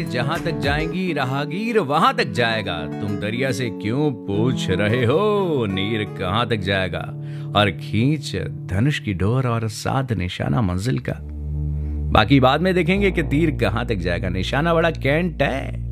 जहां तक जाएंगी राहगीर वहां तक जाएगा। तुम दरिया से क्यों पूछ रहे हो नीर कहां तक जाएगा। और खींच धनुष की डोर और साध निशाना मंजिल का। बाकी बाद में देखेंगे कि तीर कहां तक जाएगा। निशाना बड़ा कैंट है।